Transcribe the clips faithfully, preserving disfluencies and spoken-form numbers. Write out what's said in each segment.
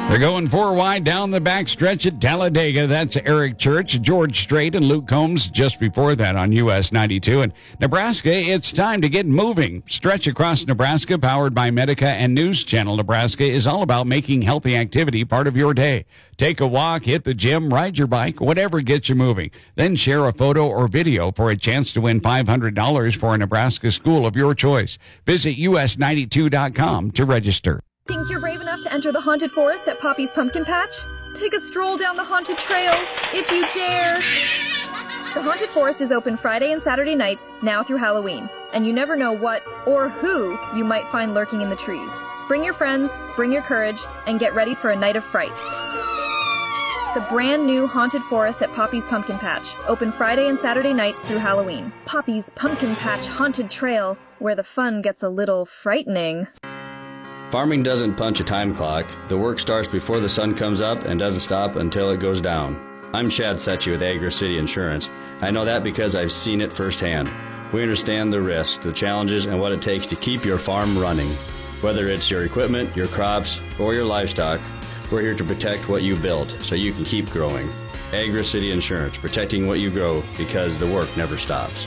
They're going four wide down the back stretch at Talladega. That's Eric Church, George Strait, and Luke Combs just before that on U S ninety-two. And Nebraska, it's time to get moving. Stretch Across Nebraska, powered by Medica and News Channel Nebraska, is all about making healthy activity part of your day. Take a walk, hit the gym, ride your bike, whatever gets you moving. Then share a photo or video for a chance to win five hundred dollars for a Nebraska school of your choice. Visit U S ninety-two dot com to register. Think you're brave enough to enter the haunted forest at Poppy's Pumpkin Patch? Take a stroll down the haunted trail, if you dare. The haunted forest is open Friday and Saturday nights, now through Halloween. And you never know what, or who, you might find lurking in the trees. Bring your friends, bring your courage, and get ready for a night of frights. The brand new haunted forest at Poppy's Pumpkin Patch, open Friday and Saturday nights through Halloween. Poppy's Pumpkin Patch Haunted Trail, where the fun gets a little frightening. Farming doesn't punch a time clock. The work starts before the sun comes up and doesn't stop until it goes down. I'm Chad Setchy with Agri City Insurance. I know that because I've seen it firsthand. We understand the risks, the challenges, and what it takes to keep your farm running. Whether it's your equipment, your crops, or your livestock, we're here to protect what you built so you can keep growing. Agri City Insurance, protecting what you grow because the work never stops.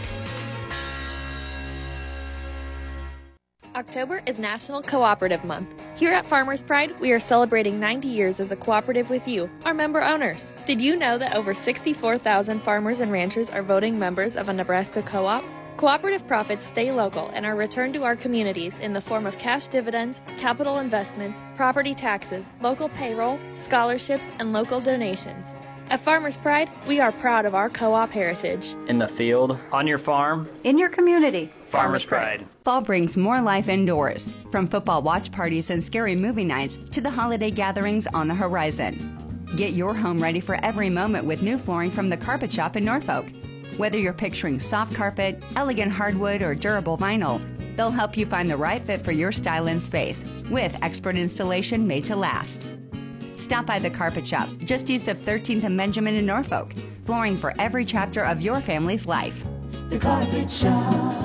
October is National Cooperative Month. Here at Farmers Pride, we are celebrating ninety years as a cooperative with you, our member owners. Did you know that over sixty-four thousand farmers and ranchers are voting members of a Nebraska co-op? Cooperative profits stay local and are returned to our communities in the form of cash dividends, capital investments, property taxes, local payroll, scholarships, and local donations. At Farmers Pride, we are proud of our co-op heritage. In the field, on your farm, in your community. Farmers Pride. Fall brings more life indoors, from football watch parties and scary movie nights to the holiday gatherings on the horizon. Get your home ready for every moment with new flooring from the Carpet Shop in Norfolk. Whether you're picturing soft carpet, elegant hardwood, or durable vinyl, they'll help you find the right fit for your style and space with expert installation made to last. Stop by the Carpet Shop, just east of thirteenth and Benjamin in Norfolk. Flooring for every chapter of your family's life. The Carpet Shop.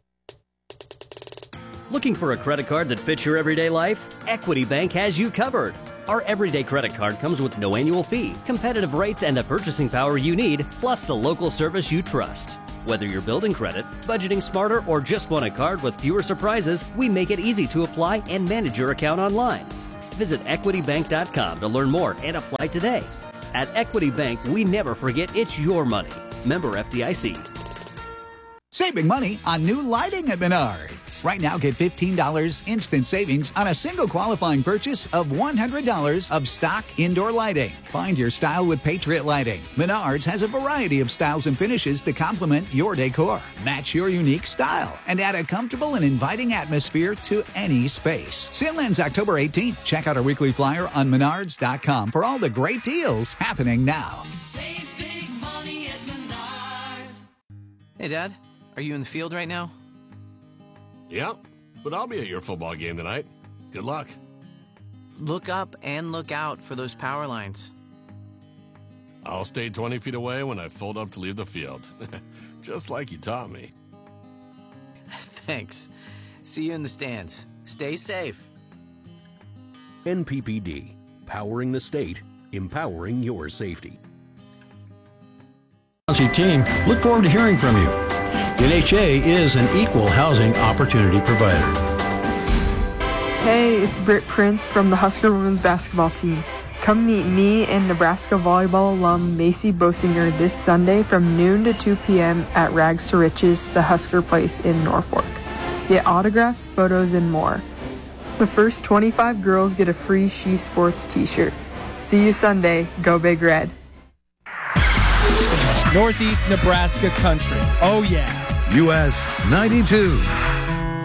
Looking for a credit card that fits your everyday life? Equity Bank has you covered. Our everyday credit card comes with no annual fee, competitive rates, and the purchasing power you need, plus the local service you trust. Whether you're building credit, budgeting smarter, or just want a card with fewer surprises, we make it easy to apply and manage your account online. Visit equity bank dot com to learn more and apply today. At Equity Bank, we never forget it's your money. Member F D I C. Save big money on new lighting at Menards. Right now, get fifteen dollars instant savings on a single qualifying purchase of one hundred dollars of stock indoor lighting. Find your style with Patriot Lighting. Menards has a variety of styles and finishes to complement your decor. Match your unique style and add a comfortable and inviting atmosphere to any space. Sale ends October eighteenth. Check out our weekly flyer on menards dot com for all the great deals happening now. Save big money at Menards. Hey, Dad. Are you in the field right now? Yep, but I'll be at your football game tonight. Good luck. Look up and look out for those power lines. I'll stay twenty feet away when I fold up to leave the field. Just like you taught me. Thanks. See you in the stands. Stay safe. N P P D. Powering the state. Empowering your safety. Team, look forward to hearing from you. N H A is an equal housing opportunity provider. Hey, it's Britt Prince from the Husker women's basketball team. Come meet me and Nebraska volleyball alum Macy Bosinger this Sunday from noon to two p.m. at Rags to Riches, the Husker Place in Norfolk. Get autographs, photos, and more. The first twenty-five girls get a free She Sports t-shirt. See you Sunday. Go Big Red. Northeast Nebraska country. Oh, yeah. U S ninety-two.